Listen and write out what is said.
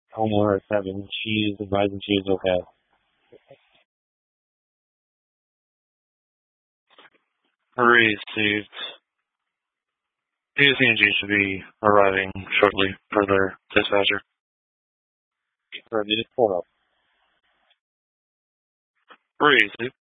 Homeowner is having cheese, advising cheese, okay. Received. PSE&G should be arriving shortly for their dispatcher. Ready to pull up. Received.